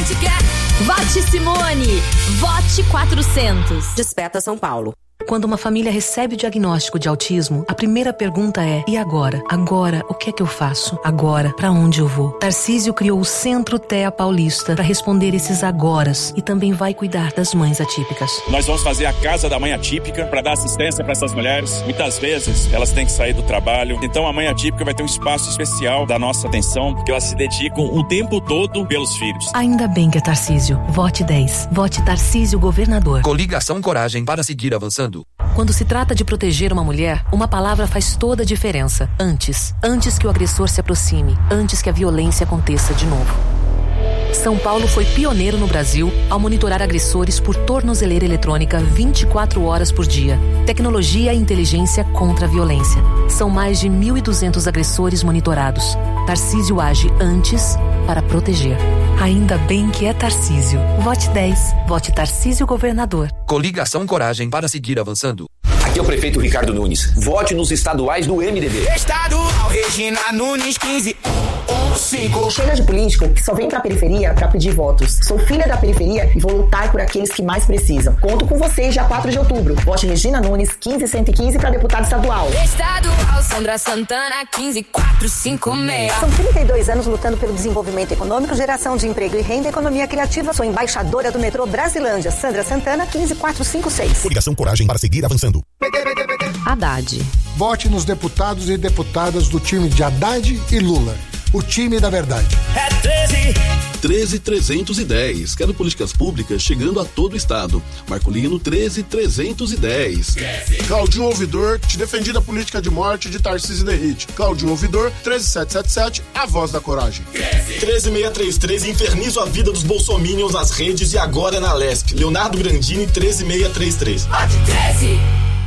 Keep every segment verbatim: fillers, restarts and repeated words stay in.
gente quer. Vote Simone. Vote quatrocentos. Desperta São Paulo. Quando uma família recebe o diagnóstico de autismo, a primeira pergunta é: e agora? Agora, o que é que eu faço? Agora, pra onde eu vou? Tarcísio criou o Centro T E A Paulista para responder esses agoras e também vai cuidar das mães atípicas. Nós vamos fazer a Casa da Mãe Atípica para dar assistência para essas mulheres. Muitas vezes elas têm que sair do trabalho, então a Mãe Atípica vai ter um espaço especial da nossa atenção, porque elas se dedicam o tempo todo pelos filhos. Ainda bem que é Tarcísio. Vote dez. Vote Tarcísio Governador. Coligação Coragem para seguir avançando. Quando se trata de proteger uma mulher, uma palavra faz toda a diferença. Antes. Antes que o agressor se aproxime. Antes que a violência aconteça de novo. São Paulo foi pioneiro no Brasil ao monitorar agressores por tornozeleira eletrônica vinte e quatro horas por dia. Tecnologia e inteligência contra a violência. São mais de mil e duzentos agressores monitorados. Tarcísio age antes para proteger. Ainda bem que é Tarcísio. Vote dez. Vote Tarcísio Governador. Coligação Coragem para seguir avançando. Aqui é o prefeito Ricardo Nunes. Vote nos estaduais do M D B. Estadual Regina Nunes quinze cinco. Chega de político que só vem pra periferia pra pedir votos. Sou filha da periferia e vou lutar por aqueles que mais precisam. Conto com vocês dia quatro de outubro. Vote Regina Nunes quinze cento e quinze pra deputado estadual. Estadual Sandra Santana quinze quatrocentos e cinquenta e seis. São trinta e dois anos lutando pelo desenvolvimento econômico, geração de emprego e renda, economia criativa. Sou embaixadora do metrô Brasilândia. Sandra Santana quinze quatrocentos e cinquenta e seis. Coligação Coragem para seguir avançando. Haddad. Vote nos deputados e deputadas do time de Haddad e Lula. O time da verdade. É treze. treze trezentos e dez. Quero políticas públicas chegando a todo o estado. Marcolino treze trezentos e dez. Claudinho Ouvidor, te defendi da política de morte de Tarcísio Derrite. Claudinho Ouvidor, treze setecentos e setenta e sete, a voz da coragem. treze seiscentos e trinta e três, infernizo a vida dos bolsominions nas redes e agora na Lesp. Leonardo Grandini, treze seiscentos e trinta e três. Vote treze.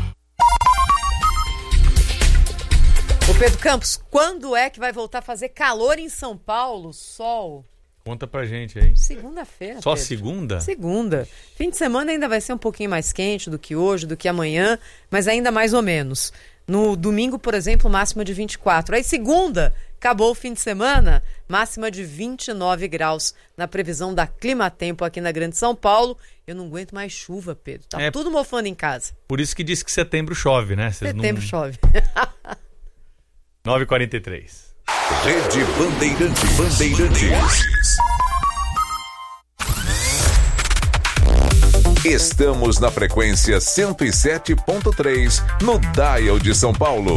Ô Pedro Campos, quando é que vai voltar a fazer calor em São Paulo? Sol. Conta pra gente aí. Segunda-feira. Só Pedro. segunda? Segunda. Fim de semana ainda vai ser um pouquinho mais quente do que hoje, do que amanhã, mas ainda mais ou menos. No domingo, por exemplo, máxima de vinte e quatro. Aí segunda, acabou o fim de semana, máxima de vinte e nove graus na previsão da Climatempo aqui na Grande São Paulo. Eu não aguento mais chuva, Pedro. Tá é, tudo mofando em casa. Por isso que disse que setembro chove, né? Cês setembro não... chove. nove e quarenta e três. Rede Bandeirantes. Bandeirantes. Estamos na frequência cento e sete ponto três no Dial de São Paulo.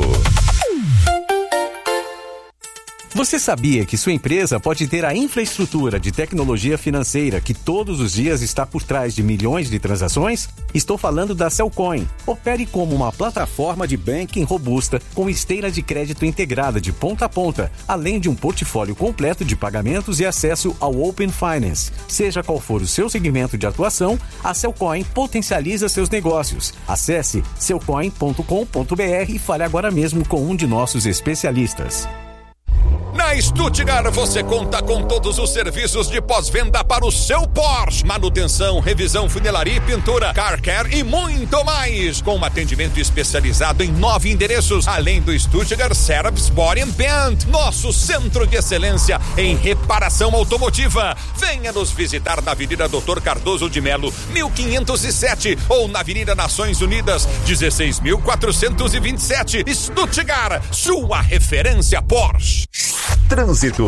Você sabia que sua empresa pode ter a infraestrutura de tecnologia financeira que todos os dias está por trás de milhões de transações? Estou falando da Cellcoin. Opere como uma plataforma de banking robusta com esteira de crédito integrada de ponta a ponta, além de um portfólio completo de pagamentos e acesso ao Open Finance. Seja qual for o seu segmento de atuação, a Cellcoin potencializa seus negócios. Acesse cellcoin ponto com ponto b r e fale agora mesmo com um de nossos especialistas. Na Stuttgart você conta com todos os serviços de pós-venda para o seu Porsche. Manutenção, revisão, funilaria e pintura, car care e muito mais. Com um atendimento especializado em nove endereços, além do Stuttgart Service Body and Paint, nosso centro de excelência em reparação automotiva. Venha nos visitar na Avenida doutor Cardoso de Melo, mil quinhentos e sete, ou na Avenida Nações Unidas, dezesseis mil quatrocentos e vinte e sete. Stuttgart, sua referência Porsche. Trânsito.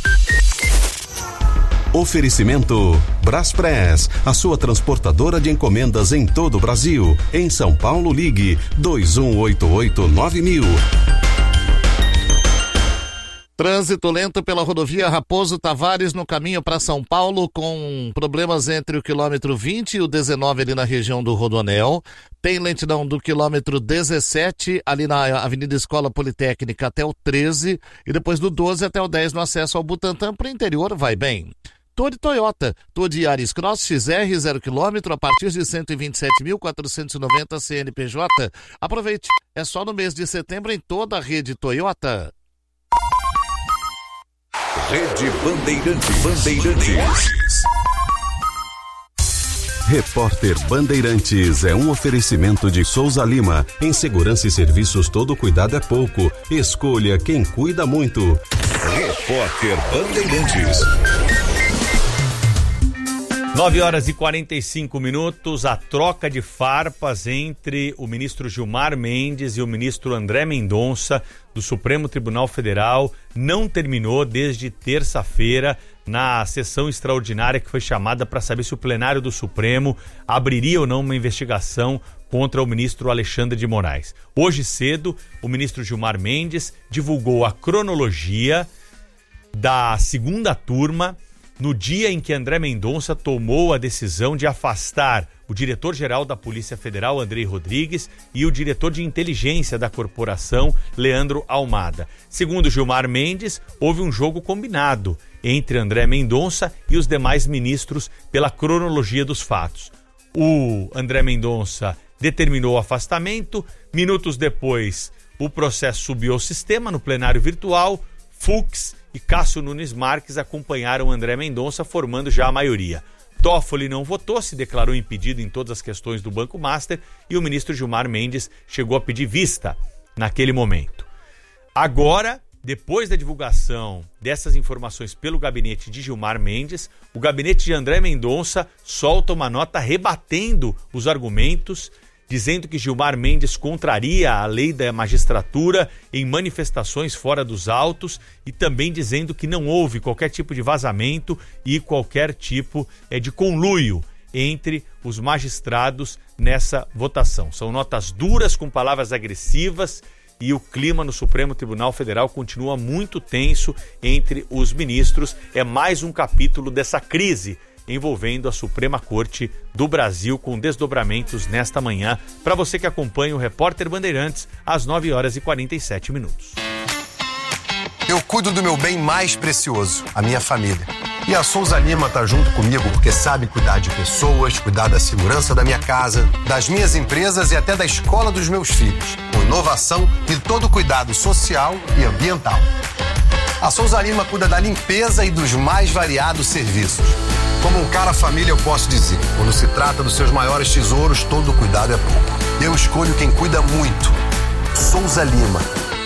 Oferecimento Braspress, a sua transportadora de encomendas em todo o Brasil. Em São Paulo, ligue dois um oito oito nove mil. Trânsito lento pela rodovia Raposo Tavares no caminho para São Paulo, com problemas entre o quilômetro vinte e o dezenove ali na região do Rodoanel. Tem lentidão do quilômetro dezessete ali na Avenida Escola Politécnica até o treze e depois do doze até o dez no acesso ao Butantã. Para o interior vai bem. Todi Toyota, Todi Yaris Cross X R zero quilômetro a partir de cento e vinte e sete mil quatrocentos e noventa C N P J. Aproveite, é só no mês de setembro em toda a rede Toyota. Rede Bandeirantes. Bandeirantes. Repórter Bandeirantes é um oferecimento de Souza Lima. Em segurança e serviços todo cuidado é pouco. Escolha quem cuida muito. Repórter Bandeirantes. nove horas e quarenta e cinco minutos, a troca de farpas entre o ministro Gilmar Mendes e o ministro André Mendonça do Supremo Tribunal Federal não terminou desde terça-feira na sessão extraordinária que foi chamada para saber se o plenário do Supremo abriria ou não uma investigação contra o ministro Alexandre de Moraes. Hoje cedo, o ministro Gilmar Mendes divulgou a cronologia da segunda turma no dia em que André Mendonça tomou a decisão de afastar o diretor-geral da Polícia Federal, Andrei Rodrigues, e o diretor de inteligência da corporação, Leandro Almada. Segundo Gilmar Mendes, houve um jogo combinado entre André Mendonça e os demais ministros pela cronologia dos fatos. O André Mendonça determinou o afastamento, minutos depois o processo subiu ao sistema no plenário virtual, Fux e Cássio Nunes Marques acompanharam André Mendonça, formando já a maioria. Toffoli não votou, se declarou impedido em todas as questões do Banco Master e o ministro Gilmar Mendes chegou a pedir vista naquele momento. Agora, depois da divulgação dessas informações pelo gabinete de Gilmar Mendes, o gabinete de André Mendonça solta uma nota rebatendo os argumentos, dizendo que Gilmar Mendes contraria a lei da magistratura em manifestações fora dos autos e também dizendo que não houve qualquer tipo de vazamento e qualquer tipo é, de conluio entre os magistrados nessa votação. São notas duras com palavras agressivas e o clima no Supremo Tribunal Federal continua muito tenso entre os ministros. É mais um capítulo dessa crise envolvendo a Suprema Corte do Brasil, com desdobramentos nesta manhã, para você que acompanha o Repórter Bandeirantes às nove horas e quarenta e sete minutos. Eu cuido do meu bem mais precioso, a minha família. E a Souza Lima tá junto comigo porque sabe cuidar de pessoas, cuidar da segurança da minha casa, das minhas empresas e até da escola dos meus filhos, com inovação e todo cuidado social e ambiental. A Souza Lima cuida da limpeza e dos mais variados serviços. Como um cara família, eu posso dizer, quando se trata dos seus maiores tesouros, todo cuidado é pouco. Eu escolho quem cuida muito. Souza Lima.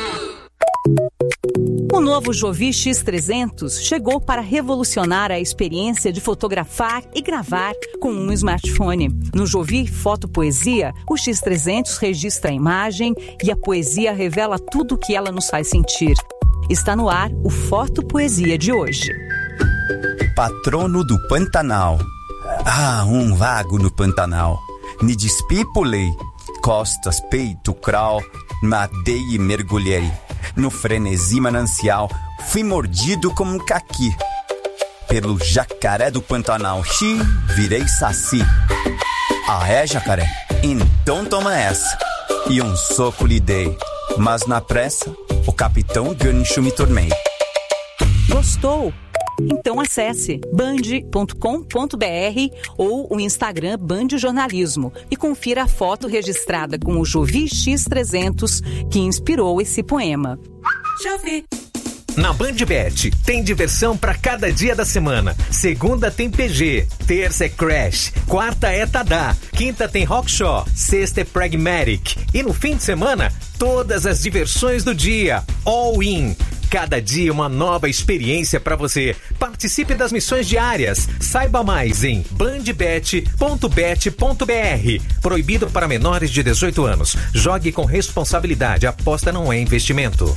O novo Jovi X trezentos chegou para revolucionar a experiência de fotografar e gravar com um smartphone. No Jovi Foto Poesia, o X trezentos registra a imagem e a poesia revela tudo o que ela nos faz sentir. Está no ar o Foto Poesia de hoje. Patrono do Pantanal. Ah, um vago no Pantanal. Me despipulei. Costas, peito, crawl. Nadei e mergulhei. No frenesi manancial, fui mordido como um caqui. Pelo jacaré do Pantanal, xi, virei saci. Ah, é, jacaré? Então toma essa. E um soco lhe dei. Mas na pressa, o capitão gancho me tornei. Gostou? Então acesse band ponto com ponto br ou o Instagram Band Jornalismo e confira a foto registrada com o Jovi X trezentos que inspirou esse poema. Jovi. Na BandBet, tem diversão para cada dia da semana. Segunda tem P G, terça é Crash, quarta é Tadá, quinta tem Rockshaw, sexta é Pragmatic e no fim de semana, todas as diversões do dia, all in. Cada dia uma nova experiência para você. Participe das missões diárias. Saiba mais em bandbet ponto bet ponto br. Proibido para menores de dezoito anos. Jogue com responsabilidade. Aposta não é investimento.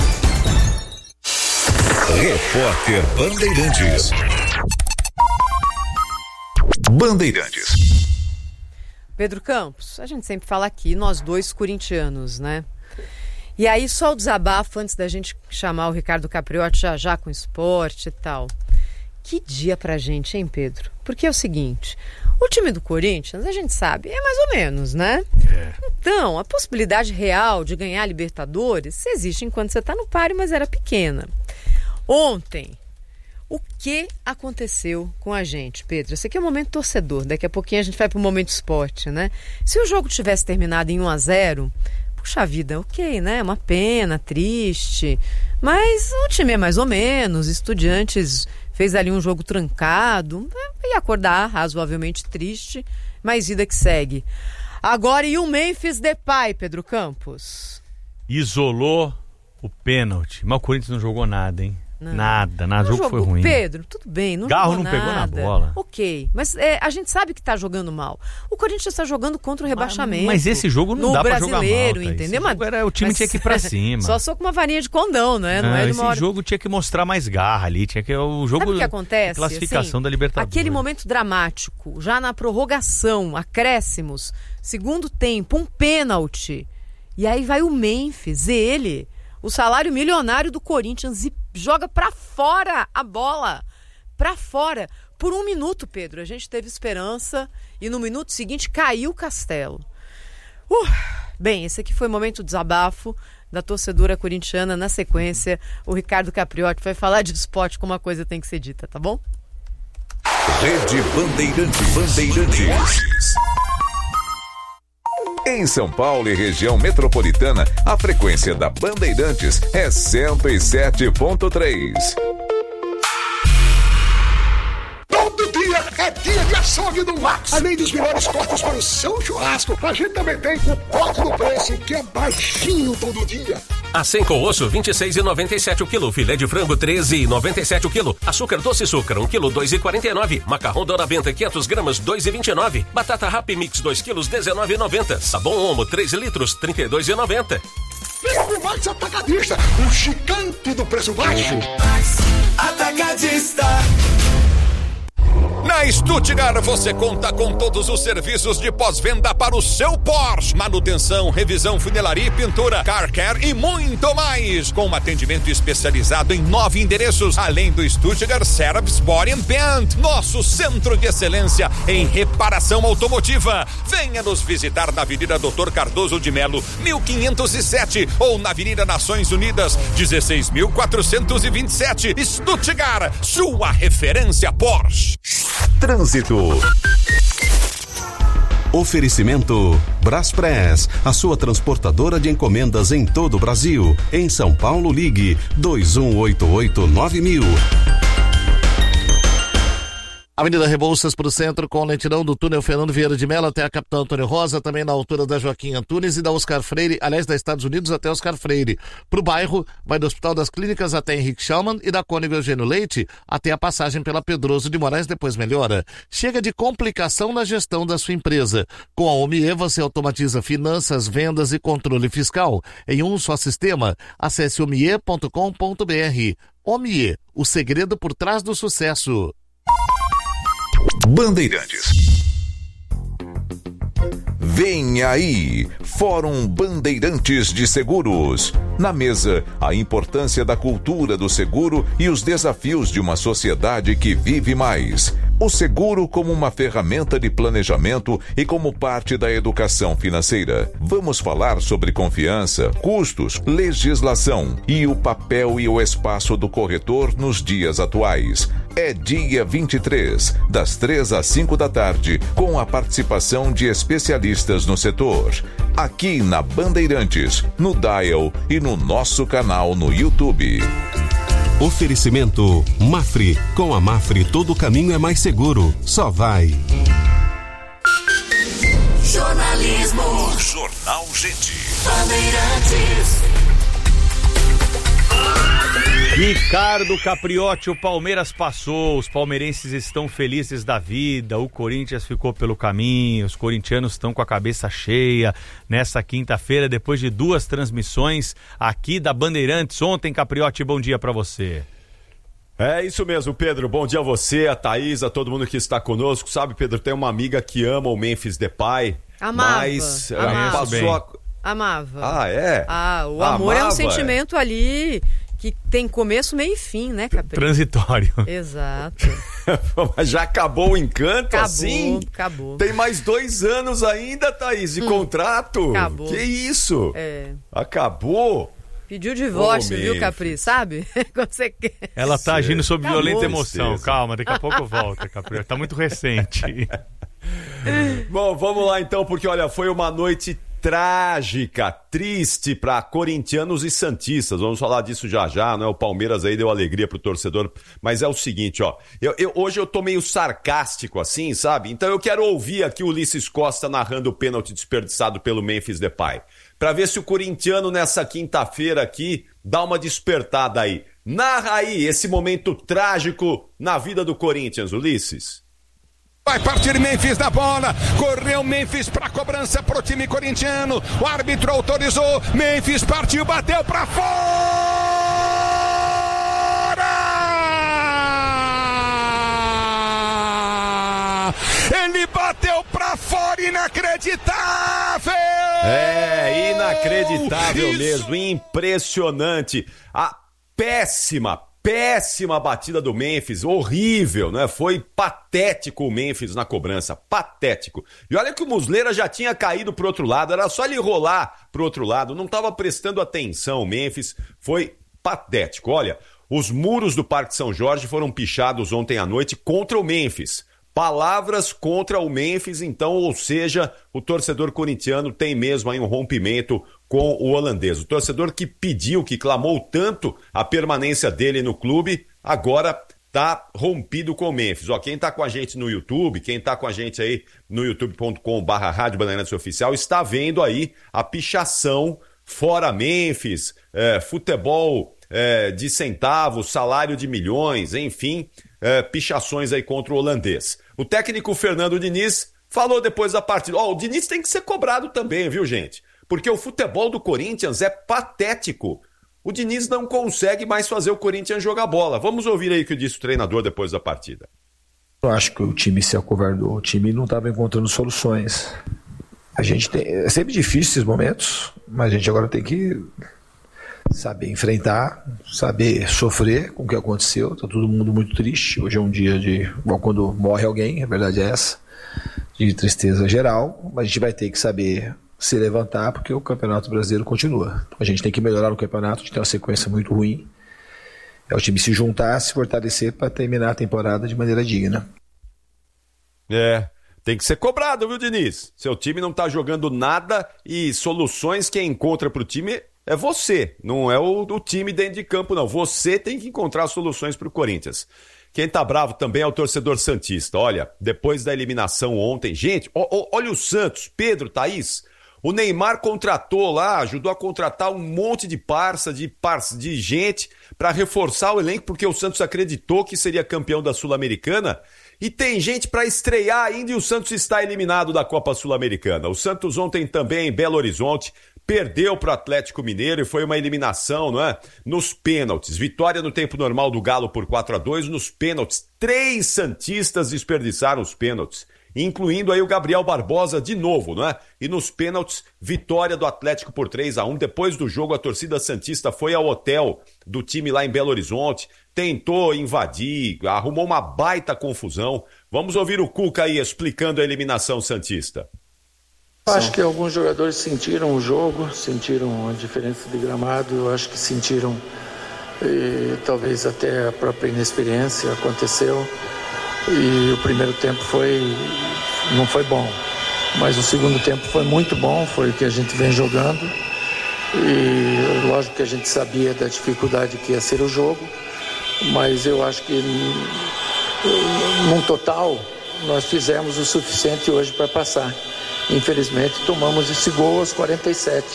Repórter Bandeirantes. Bandeirantes. Pedro Campos, a gente sempre fala aqui, nós dois corintianos, né? E aí só o desabafo antes da gente chamar o Ricardo Capriotti já já com esporte e tal. Que dia pra gente, hein, Pedro? Porque é o seguinte, o time do Corinthians, a gente sabe, é mais ou menos, né? É. Então, a possibilidade real de ganhar a Libertadores existe enquanto você tá no páreo, mas era pequena. Ontem, o que aconteceu com a gente, Pedro? Esse aqui é o momento torcedor, daqui a pouquinho a gente vai pro momento esporte, né? Se o jogo tivesse terminado em um a zero... Puxa vida, ok, né? Uma pena, triste. Mas o time é mais ou menos. Estudiantes fez ali um jogo trancado. Ia acordar razoavelmente triste, mas vida que segue. Agora, e o Memphis Depay, Pedro Campos? Isolou o pênalti. Mas o Corinthians não jogou nada, hein? Não. Nada, nada. O jogo foi ruim. Pedro, tudo bem, não Garro jogou não nada. pegou na bola. Ok, mas é, a gente sabe que tá jogando mal. O Corinthians está jogando contra o rebaixamento. Mas esse jogo não no dá pra jogar mal. brasileiro, Tá? entendeu? Mas, era, o time mas, tinha que ir pra cima. Só sou com uma varinha de condão, né? Não, não é de uma esse hora... jogo tinha que mostrar mais garra ali. Tinha que o jogo Sabe o que acontece? classificação assim, da Libertadores. Aquele momento dramático, já na prorrogação, acréscimos, segundo tempo, um pênalti. E aí vai o Memphis, ele, o salário milionário do Corinthians, e joga pra fora a bola. Pra fora. Por um minuto, Pedro, a gente teve esperança e no minuto seguinte caiu o castelo. Uh, bem, esse aqui foi o momento do desabafo da torcedora corintiana. Na sequência, o Ricardo Capriotti vai falar de esporte como a coisa tem que ser dita, tá bom? Rede Bandeirantes. Bandeirantes. Em São Paulo e região metropolitana, a frequência da Bandeirantes é cento e sete ponto três. Todo dia é dia de açougue do Max. Além dos melhores cortes para o seu churrasco, a gente também tem o corte do preço, que é baixinho todo dia. Acém com osso, vinte e seis reais e noventa e sete centavos o quilo. Filé de frango, treze reais e noventa e sete centavos o quilo. Açúcar doce açúcar, um quilo, dois reais e quarenta e nove centavos. Macarrão Dona Benta, quinhentas gramas, dois reais e vinte e nove centavos. Batata Happy Mix, dois quilos, dezenove reais e noventa centavos. Sabão Omo, três litros, trinta e dois reais e noventa centavos. Vem pro Max Atacadista, o gigante do preço baixo. Atacadista. Na Stuttgart você conta com todos os serviços de pós-venda para o seu Porsche. Manutenção, revisão, funilaria e pintura, car care e muito mais. Com um atendimento especializado em nove endereços, além do Stuttgart Service Body and Paint, nosso centro de excelência em reparação automotiva. Venha nos visitar na Avenida doutor Cardoso de Melo, mil quinhentos e sete, ou na Avenida Nações Unidas, dezesseis mil quatrocentos e vinte e sete. Stuttgart, sua referência Porsche. Trânsito. Oferecimento Braspress, a sua transportadora de encomendas em todo o Brasil. Em São Paulo, ligue dois um oito oito nove mil. Avenida Rebouças para o centro, com lentidão do túnel Fernando Vieira de Mello até a Capitão Antônio Rosa, também na altura da Joaquim Antunes e da Oscar Freire, aliás, da Estados Unidos até Oscar Freire. Para o bairro, vai do Hospital das Clínicas até Henrique Schaumann e da Cônigo Eugênio Leite até a passagem pela Pedroso de Moraes, depois melhora. Chega de complicação na gestão da sua empresa. Com a Omie, você automatiza finanças, vendas e controle fiscal em um só sistema. Acesse omie ponto com ponto br. Omie, o segredo por trás do sucesso. Bandeirantes. Vem aí, Fórum Bandeirantes de Seguros. Na mesa, a importância da cultura do seguro e os desafios de uma sociedade que vive mais. O seguro como uma ferramenta de planejamento e como parte da educação financeira. Vamos falar sobre confiança, custos, legislação e o papel e o espaço do corretor nos dias atuais. É dia vinte e três, das três às cinco da tarde, com a participação de especialistas no setor. Aqui na Bandeirantes, no Dial e no nosso canal no YouTube. Oferecimento Mafre. Com a Mafre todo caminho é mais seguro. Só vai. Jornalismo. Jornal Gente. Bandeirantes. Ricardo Capriotti, o Palmeiras passou, os palmeirenses estão felizes da vida, o Corinthians ficou pelo caminho, os corintianos estão com a cabeça cheia nessa quinta-feira, depois de duas transmissões aqui da Bandeirantes. Ontem, Capriotti, bom dia pra você. É isso mesmo, Pedro. Bom dia a você, a Thaís, a todo mundo que está conosco. Sabe, Pedro, tem uma amiga que ama o Memphis Depay. Amava. Mas Amava. passou a... Amava. Ah, é? Ah, o amor Amava, é um sentimento ali que tem começo, meio e fim, né, Capri? Transitório. Exato. Mas já acabou o encanto, acabou, assim? Acabou. Tem mais dois anos ainda, Thaís, de hum, contrato. Acabou. Que isso? É. Acabou. Pediu divórcio, oh, viu, Capri? Sabe? Quando você quer. Ela tá agindo sob acabou. Violenta emoção. Calma, daqui a pouco volta, Capri. Tá muito recente. Bom, vamos lá então, porque olha, foi uma noite trágica, triste para corintianos e santistas. Vamos falar disso já já, né? O Palmeiras aí deu alegria pro torcedor, mas é o seguinte, ó, eu, eu, hoje eu tô meio sarcástico assim, sabe? Então eu quero ouvir aqui o Ulisses Costa narrando o pênalti desperdiçado pelo Memphis Depay, para ver se o corintiano nessa quinta-feira aqui dá uma despertada aí. Narra aí esse momento trágico na vida do Corinthians, Ulisses. Vai partir Memphis na bola, correu Memphis pra cobrança pro time corintiano, o árbitro autorizou, Memphis partiu, bateu pra fora! Ele bateu pra fora, inacreditável! É, inacreditável Isso. mesmo, impressionante. A péssima, péssima batida do Memphis, horrível, né? Foi patético o Memphis na cobrança, patético. E olha que o Muslera já tinha caído pro outro lado, era só ele rolar pro outro lado, não estava prestando atenção o Memphis, foi patético. Olha, os muros do Parque São Jorge foram pichados ontem à noite contra o Memphis. Palavras contra o Memphis, então, ou seja, o torcedor corintiano tem mesmo aí um rompimento com o holandês. O torcedor que pediu, que clamou tanto a permanência dele no clube, agora tá rompido com o Memphis. Ó, quem tá com a gente no YouTube, quem tá com a gente aí no youtube ponto com barra Rádio Bandeirantes Oficial, está vendo aí a pichação fora Memphis, é, futebol é, de centavos, salário de milhões, enfim... É, pichações aí contra o holandês. O técnico Fernando Diniz falou depois da partida. Ó, oh, o Diniz tem que ser cobrado também, viu, gente? Porque o futebol do Corinthians é patético. O Diniz não consegue mais fazer o Corinthians jogar bola. Vamos ouvir aí o que disse o treinador depois da partida. Eu acho que o time se acovardou. O time não estava encontrando soluções. A gente tem... É sempre difícil esses momentos, mas a gente agora tem que... saber enfrentar, saber sofrer com o que aconteceu. Tá todo mundo muito triste. Hoje é um dia de... Bom, quando morre alguém, a verdade é essa, de tristeza geral, mas a gente vai ter que saber se levantar, porque o Campeonato Brasileiro continua. A gente tem que melhorar no campeonato, a gente tem uma sequência muito ruim. É o time se juntar, se fortalecer para terminar a temporada de maneira digna. É, tem que ser cobrado, viu, Diniz? Seu time não tá jogando nada e soluções quem encontra pro time é você, não é o, o time dentro de campo, não. Você tem que encontrar soluções pro Corinthians. Quem tá bravo também é o torcedor santista. Olha, depois da eliminação ontem, gente, ó, ó, olha o Santos, Pedro, Thaís, o Neymar contratou lá, ajudou a contratar um monte de parça, de, parça, de gente para reforçar o elenco, porque o Santos acreditou que seria campeão da Sul-Americana. E tem gente para estrear ainda e o Santos está eliminado da Copa Sul-Americana. O Santos ontem também em Belo Horizonte perdeu para o Atlético Mineiro e foi uma eliminação, não é? Nos pênaltis. Vitória no tempo normal do Galo por quatro a dois. Nos pênaltis, três santistas desperdiçaram os pênaltis, incluindo aí o Gabriel Barbosa de novo, não é? E nos pênaltis, vitória do Atlético por três a um. Depois do jogo, a torcida santista foi ao hotel do time lá em Belo Horizonte, tentou invadir, arrumou uma baita confusão. Vamos ouvir o Cuca aí explicando a eliminação santista. Eu acho que alguns jogadores sentiram o jogo, sentiram a diferença de gramado, eu acho que sentiram e, talvez até a própria inexperiência aconteceu. E o primeiro tempo foi não foi bom, mas o segundo tempo foi muito bom, foi o que a gente vem jogando. E lógico que a gente sabia da dificuldade que ia ser o jogo, mas eu acho que num total nós fizemos o suficiente hoje para passar. Infelizmente tomamos esse gol aos quarenta e sete.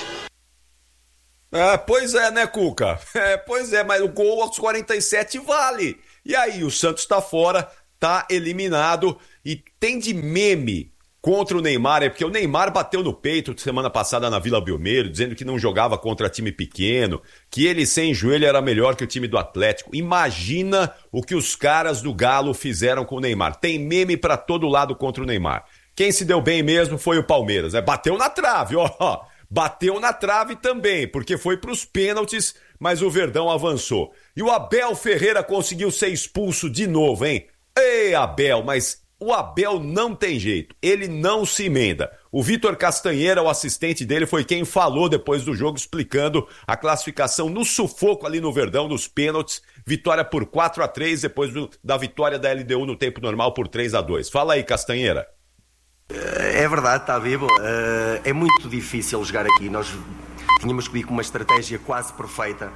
É, pois é, né, Cuca? É, pois é, mas o gol aos quarenta e sete vale. E aí, o Santos tá fora, tá eliminado e tem de meme contra o Neymar, é porque o Neymar bateu no peito semana passada na Vila Belmiro, dizendo que não jogava contra time pequeno, que ele sem joelho era melhor que o time do Atlético. Imagina o que os caras do Galo fizeram com o Neymar. Tem meme pra todo lado contra o Neymar. Quem se deu bem mesmo foi o Palmeiras, né? Bateu na trave, ó, bateu na trave também, porque foi pros pênaltis, mas o Verdão avançou. E o Abel Ferreira conseguiu ser expulso de novo, hein? Ei, Abel, mas o Abel não tem jeito, ele não se emenda. O Vitor Castanheira, o assistente dele, foi quem falou depois do jogo, explicando a classificação no sufoco ali no Verdão, nos pênaltis. Vitória por quatro a três, depois do, da vitória da L D U no tempo normal por três a dois. Fala aí, Castanheira. É verdade, está vivo. É muito difícil jogar aqui. Nós tínhamos que vir com uma estratégia quase perfeita.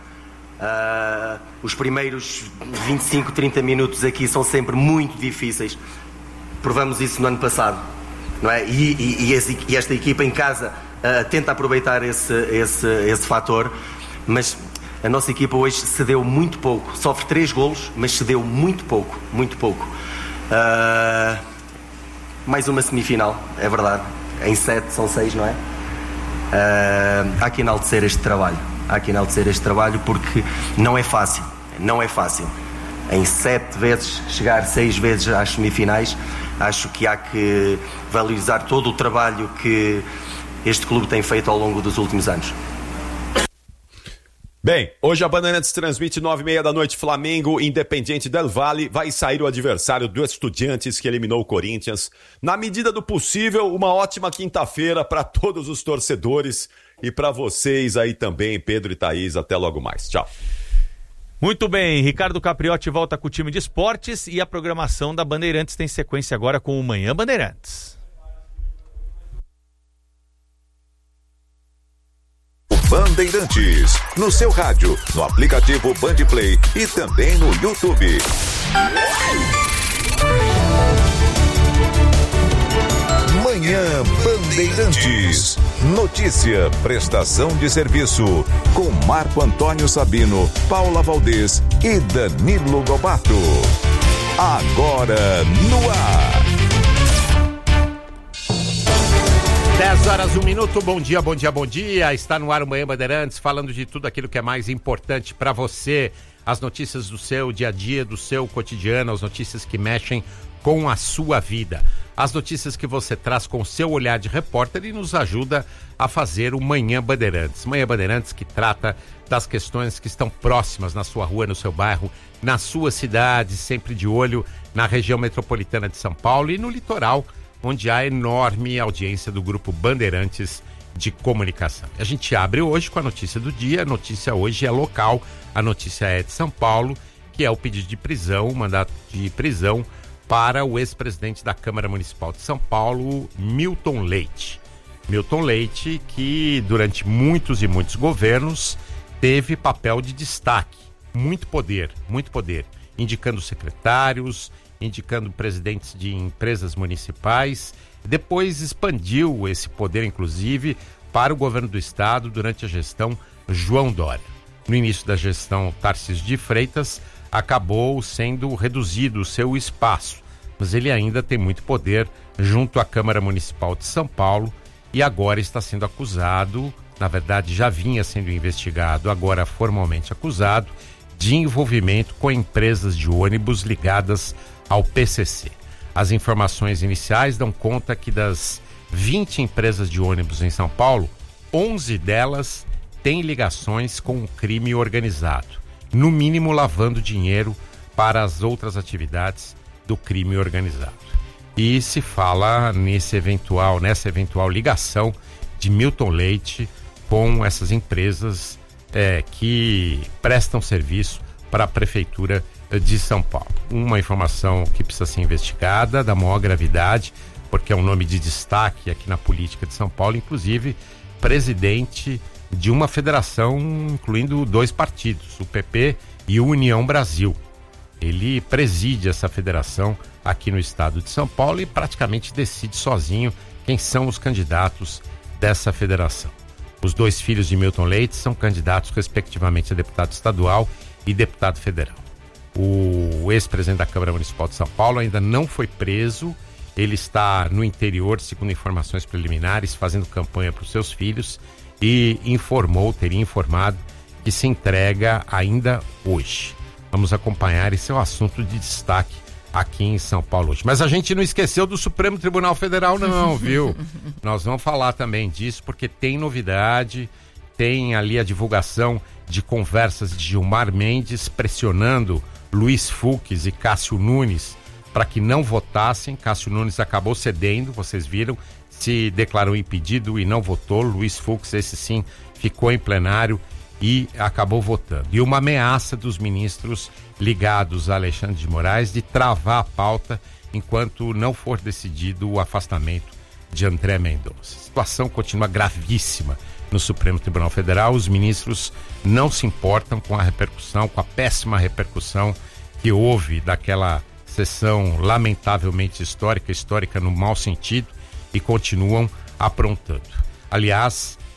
Os primeiros vinte e cinco, trinta minutos aqui são sempre muito difíceis. Provamos isso no ano passado, não é? E, e, e, esse, e esta equipa em casa tenta aproveitar esse, esse, esse fator, mas A nossa equipa hoje cedeu muito pouco, sofre três golos, mas cedeu muito pouco, muito pouco. Uh, mais uma semifinal, é verdade. Em sete são seis, não é? Uh, há que enaltecer este trabalho. Há que enaltecer este trabalho porque não é fácil. Não é fácil. Em sete vezes, chegar seis vezes às semifinais, acho que há que valorizar todo o trabalho que este clube tem feito ao longo dos últimos anos. Bem, hoje a Bandeirantes transmite nove e meia da noite Flamengo, Independiente del Valle. Vai sair o adversário do Estudiantes que eliminou o Corinthians. Na medida do possível, uma ótima quinta-feira para todos os torcedores e para vocês aí também, Pedro e Thaís. Até logo mais. Tchau. Muito bem, Ricardo Capriotti volta com o time de esportes e a programação da Bandeirantes tem sequência agora com o Manhã Bandeirantes. Bandeirantes, no seu rádio, no aplicativo Bandplay e também no YouTube. Manhã Bandeirantes. Notícia, prestação de serviço, com Marco Antônio Sabino, Paula Valdez e Danilo Lobato. Agora no ar. dez horas, um minuto, bom dia, bom dia, bom dia. Está no ar o Manhã Bandeirantes, falando de tudo aquilo que é mais importante para você. As notícias do seu dia a dia, do seu cotidiano, as notícias que mexem com a sua vida. As notícias que você traz com o seu olhar de repórter e nos ajuda a fazer o Manhã Bandeirantes. Manhã Bandeirantes que trata das questões que estão próximas na sua rua, no seu bairro, na sua cidade, sempre de olho na região metropolitana de São Paulo e no litoral, onde há enorme audiência do Grupo Bandeirantes de Comunicação. A gente abre hoje com a notícia do dia, a notícia hoje é local, a notícia é de São Paulo, que é o pedido de prisão, o mandato de prisão para o ex-presidente da Câmara Municipal de São Paulo, Milton Leite. Milton Leite, que durante muitos e muitos governos teve papel de destaque, muito poder, muito poder, indicando secretários, indicando presidentes de empresas municipais, depois expandiu esse poder, inclusive, para o governo do estado durante a gestão João Dória. No início da gestão Tarcísio de Freitas, acabou sendo reduzido o seu espaço, mas ele ainda tem muito poder junto à Câmara Municipal de São Paulo e agora está sendo acusado, na verdade já vinha sendo investigado, agora formalmente acusado, de envolvimento com empresas de ônibus ligadas ao P C C. As informações iniciais dão conta que das vinte empresas de ônibus em São Paulo, onze delas têm ligações com o crime organizado, no mínimo lavando dinheiro para as outras atividades do crime organizado. E se fala nesse eventual, nessa eventual ligação de Milton Leite com essas empresas é, que prestam serviço para a Prefeitura de São Paulo. Uma informação que precisa ser investigada, da maior gravidade, porque é um nome de destaque aqui na política de São Paulo, inclusive presidente de uma federação incluindo dois partidos, o P P e o União Brasil. Ele preside essa federação aqui no estado de São Paulo e praticamente decide sozinho quem são os candidatos dessa federação. Os dois filhos de Milton Leite são candidatos respectivamente a deputado estadual e deputado federal. O ex-presidente da Câmara Municipal de São Paulo ainda não foi preso, ele está no interior, segundo informações preliminares, fazendo campanha para os seus filhos e informou, teria informado, que se entrega ainda hoje. Vamos acompanhar, esse é um assunto de destaque aqui em São Paulo hoje. Mas a gente não esqueceu do Supremo Tribunal Federal não, viu? Nós vamos falar também disso, porque tem novidade, tem ali a divulgação de conversas de Gilmar Mendes pressionando Luiz Fux e Cássio Nunes para que não votassem. Cássio Nunes acabou cedendo, vocês viram, se declarou impedido e não votou. Luiz Fux, esse sim, ficou em plenário e acabou votando. E uma ameaça dos ministros ligados a Alexandre de Moraes de travar a pauta enquanto não for decidido o afastamento de André Mendonça. A situação continua gravíssima no Supremo Tribunal Federal. Os ministros não se importam com a repercussão, com a péssima repercussão que houve daquela sessão lamentavelmente histórica, histórica no mau sentido, e continuam aprontando. Aliás,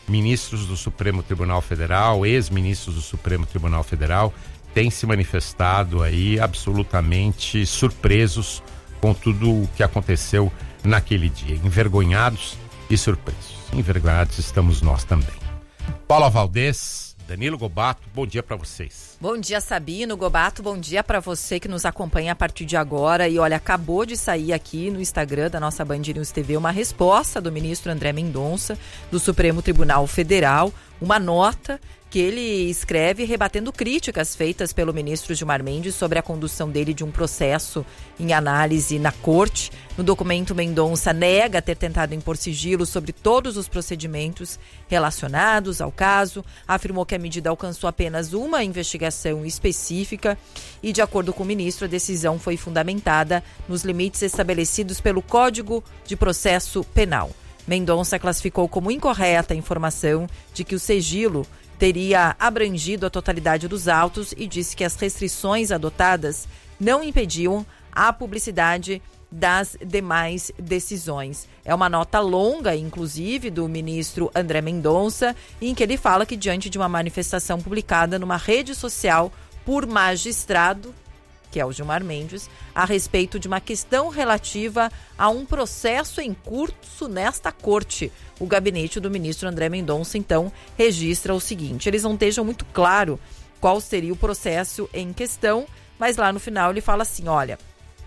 ministros do Supremo Tribunal Federal, ex-ministros do Supremo Tribunal Federal, têm se manifestado aí absolutamente surpresos com tudo o que aconteceu naquele dia, envergonhados e surpresos. Envergonhados estamos nós também. Paula Valdez, Danilo Gobato, bom dia para vocês. Bom dia, Sabino, Gobato, bom dia para você que nos acompanha a partir de agora. E olha, acabou de sair aqui no Instagram da nossa Band News T V uma resposta do ministro André Mendonça, do Supremo Tribunal Federal, uma nota que ele escreve rebatendo críticas feitas pelo ministro Gilmar Mendes sobre a condução dele de um processo em análise na corte. No documento, Mendonça nega ter tentado impor sigilo sobre todos os procedimentos relacionados ao caso, afirmou que a medida alcançou apenas uma investigação específica e, de acordo com o ministro, a decisão foi fundamentada nos limites estabelecidos pelo Código de Processo Penal. Mendonça classificou como incorreta a informação de que o sigilo teria abrangido a totalidade dos autos e disse que as restrições adotadas não impediam a publicidade das demais decisões. É uma nota longa, inclusive, do ministro André Mendonça, em que ele fala que, diante de uma manifestação publicada numa rede social por magistrado, que é o Gilmar Mendes, a respeito de uma questão relativa a um processo em curso nesta corte. O gabinete do ministro André Mendonça, então, registra o seguinte: eles não deixam muito claro qual seria o processo em questão, mas lá no final ele fala assim, olha,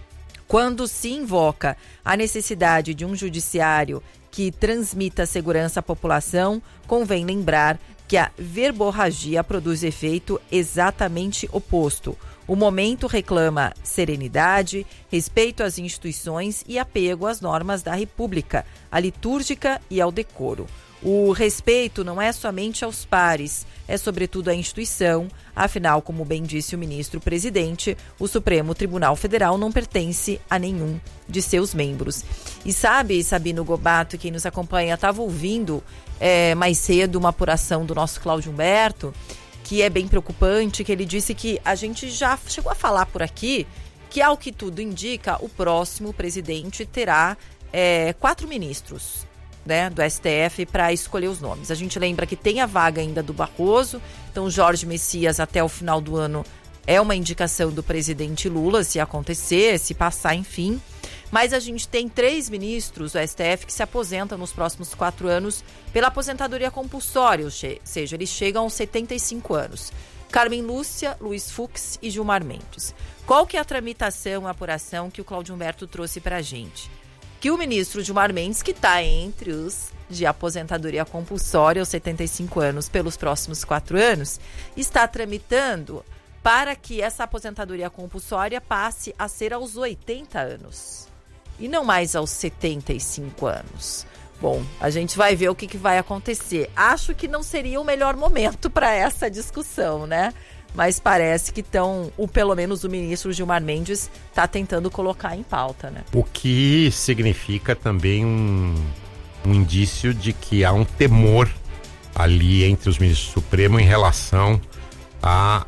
quando se invoca a necessidade de um judiciário que transmita segurança à população, convém lembrar que a verborragia produz efeito exatamente oposto. O momento reclama serenidade, respeito às instituições e apego às normas da República, à litúrgica e ao decoro. O respeito não é somente aos pares, é sobretudo à instituição. Afinal, como bem disse o ministro-presidente, o Supremo Tribunal Federal não pertence a nenhum de seus membros. E sabe, Sabino Gobato, quem nos acompanha, estava ouvindo é, mais cedo uma apuração do nosso Cláudio Humberto, que é bem preocupante, que ele disse que a gente já chegou a falar por aqui que, ao que tudo indica, o próximo presidente terá é, quatro ministros, né, do S T F para escolher os nomes. A gente lembra que tem a vaga ainda do Barroso, então Jorge Messias até o final do ano é uma indicação do presidente Lula, se acontecer, se passar, enfim. Mas a gente tem três ministros do S T F que se aposentam nos próximos quatro anos pela aposentadoria compulsória, ou seja, eles chegam aos setenta e cinco anos. Carmen Lúcia, Luiz Fux e Gilmar Mendes. Qual que é a tramitação, a apuração que o Cláudio Humberto trouxe para a gente? Que o ministro Gilmar Mendes, que está entre os de aposentadoria compulsória aos setenta e cinco anos pelos próximos quatro anos, está tramitando para que essa aposentadoria compulsória passe a ser aos oitenta anos. E não mais aos setenta e cinco anos. Bom, a gente vai ver o que, que vai acontecer. Acho que não seria o melhor momento para essa discussão, né? Mas parece que estão, ou pelo menos o ministro Gilmar Mendes está tentando colocar em pauta, né? O que significa também um, um indício de que há um temor ali entre os ministros do Supremo em relação a,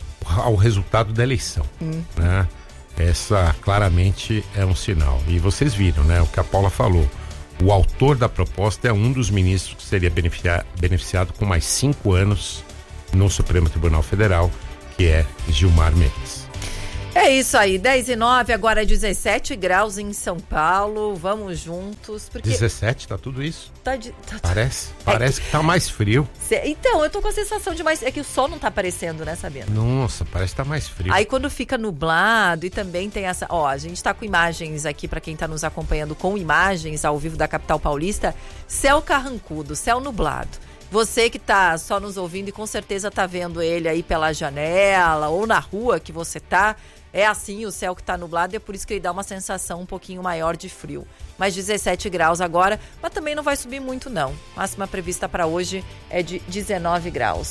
ao resultado da eleição, hum. né? Essa claramente é um sinal. E vocês viram, né, o que a Paula falou. O autor da proposta é um dos ministros que seria beneficiar, beneficiado com mais cinco anos no Supremo Tribunal Federal, que é Gilmar Mendes. É isso aí, dez e nove, agora dezessete graus em São Paulo, vamos juntos. Porque... dezessete, tá tudo isso? Tá de, tá... Parece, parece é que... que tá mais frio. Cê... Então, eu tô com a sensação de mais... É que o sol não tá aparecendo, né, Sabina? Nossa, parece que tá mais frio. Aí quando fica nublado e também tem essa... Ó, a gente tá com imagens aqui, pra quem tá nos acompanhando com imagens ao vivo da capital paulista, céu carrancudo, céu nublado. Você que tá só nos ouvindo e com certeza tá vendo ele aí pela janela ou na rua que você tá... É assim o céu que está nublado e é por isso que ele dá uma sensação um pouquinho maior de frio. Mas dezessete graus agora, mas também não vai subir muito não. Máxima prevista para hoje é de dezenove graus.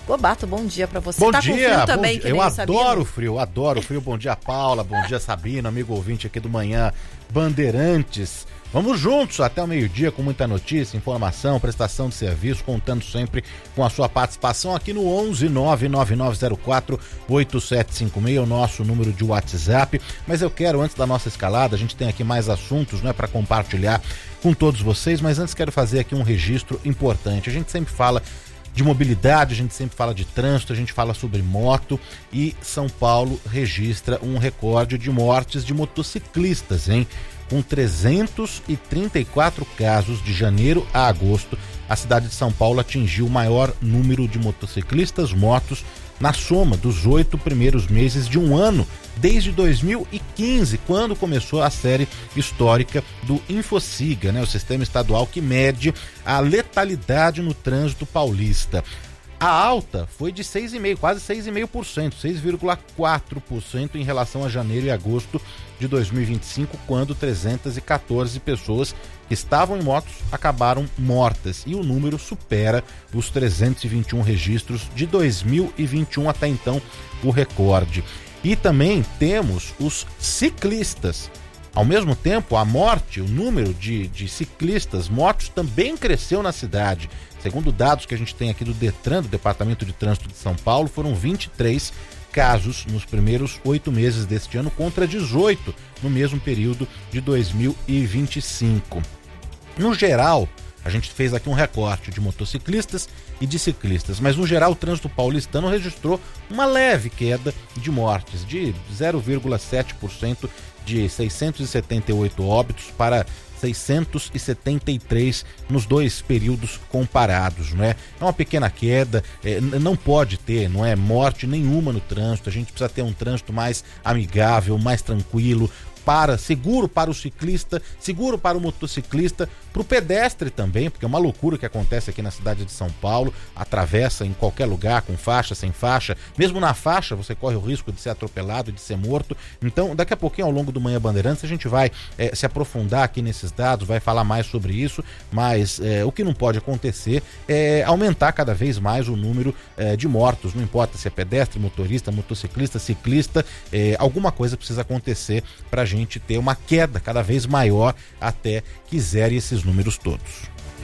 Gobato, bom dia pra você. Bom tá dia, com frio também, dia. que Eu nem o adoro Sabino? o frio, adoro o frio. Bom dia, Paula, bom dia, Sabino, amigo ouvinte aqui do Manhã Bandeirantes. Vamos juntos até o meio-dia com muita notícia, informação, prestação de serviço, contando sempre com a sua participação aqui no onze nove nove nove zero quatro oito sete cinco seis, o nosso número de WhatsApp. Mas eu quero, antes da nossa escalada, a gente tem aqui mais assuntos, né, para compartilhar com todos vocês, mas antes quero fazer aqui um registro importante. A gente sempre fala de mobilidade, a gente sempre fala de trânsito, a gente fala sobre moto, e São Paulo registra um recorde de mortes de motociclistas, hein? Com trezentos e trinta e quatro casos de janeiro a agosto, a cidade de São Paulo atingiu o maior número de motociclistas mortos na soma dos oito primeiros meses de um ano, desde dois mil e quinze, quando começou a série histórica do Infociga, né, o sistema estadual que mede a letalidade no trânsito paulista. A alta foi de seis vírgula cinco por cento, quase seis vírgula cinco por cento, seis vírgula quatro por cento em relação a janeiro e agosto de dois mil e vinte e cinco, quando trezentas e quatorze pessoas que estavam em motos acabaram mortas, e o número supera os trezentos e vinte e um registros de dois mil e vinte e um, até então o recorde. E também temos os ciclistas. Ao mesmo tempo, a morte, o número de, de ciclistas mortos também cresceu na cidade. Segundo dados que a gente tem aqui do Detran, do Departamento de Trânsito de São Paulo, foram vinte e três casos nos primeiros oito meses deste ano, contra dezoito no mesmo período de dois mil e vinte e cinco. No geral, a gente fez aqui um recorte de motociclistas e de ciclistas, mas no geral o trânsito paulistano registrou uma leve queda de mortes, de zero vírgula sete por cento, de seiscentos e setenta e oito óbitos para seiscentos e setenta e três nos dois períodos comparados, não é? É uma pequena queda, é, não pode ter, não é, morte nenhuma no trânsito. A gente precisa ter um trânsito mais amigável, mais tranquilo, para, seguro para o ciclista, seguro para o motociclista, para o pedestre também, porque é uma loucura que acontece aqui na cidade de São Paulo, atravessa em qualquer lugar, com faixa, sem faixa, mesmo na faixa você corre o risco de ser atropelado, de ser morto. Então, daqui a pouquinho, ao longo do Manhã Bandeirantes, a gente vai é, se aprofundar aqui nesses dados, vai falar mais sobre isso, mas é, o que não pode acontecer é aumentar cada vez mais o número é, de mortos, não importa se é pedestre, motorista, motociclista, ciclista, é, alguma coisa precisa acontecer para a gente gente ter uma queda cada vez maior até que zere esses números todos.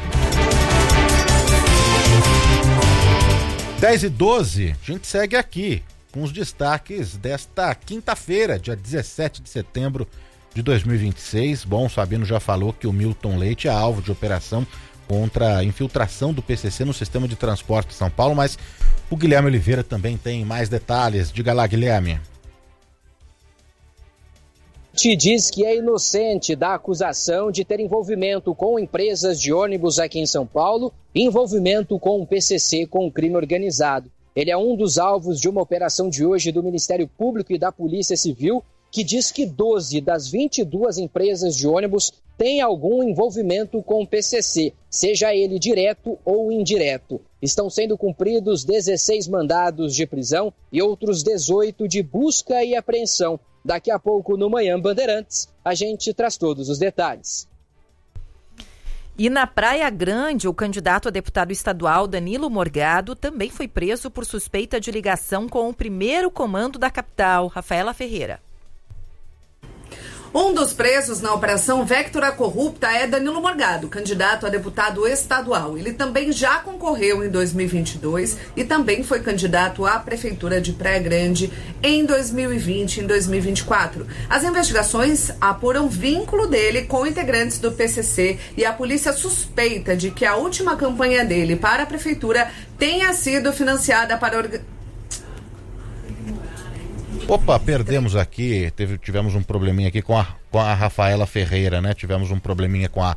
dez e doze, a gente segue aqui com os destaques desta quinta-feira, dia dezessete de setembro de dois mil e vinte e seis. Bom, o Sabino já falou que o Milton Leite é alvo de operação contra a infiltração do P C C no sistema de transporte de São Paulo, mas o Guilherme Oliveira também tem mais detalhes. Diga lá, Guilherme. Te diz que é inocente da acusação de ter envolvimento com empresas de ônibus aqui em São Paulo e envolvimento com o P C C, com o crime organizado. Ele é um dos alvos de uma operação de hoje do Ministério Público e da Polícia Civil, que diz que doze das vinte e duas empresas de ônibus têm algum envolvimento com o P C C, seja ele direto ou indireto. Estão sendo cumpridos dezesseis mandados de prisão e outros dezoito de busca e apreensão. Daqui a pouco, no Manhã Bandeirantes, a gente traz todos os detalhes. E na Praia Grande, o candidato a deputado estadual Danilo Morgado também foi preso por suspeita de ligação com o primeiro comando da capital, Rafaela Ferreira. Um dos presos na Operação Vectora Corrupta é Danilo Morgado, candidato a deputado estadual. Ele também já concorreu em dois mil e vinte e dois e também foi candidato à Prefeitura de Praia Grande em dois mil e vinte e em dois mil e vinte e quatro. As investigações apuram vínculo dele com integrantes do P C C e a polícia suspeita de que a última campanha dele para a Prefeitura tenha sido financiada para... Orga... Opa, perdemos aqui, teve, tivemos um probleminha aqui com a, com a Rafaela Ferreira, né? Tivemos um probleminha com a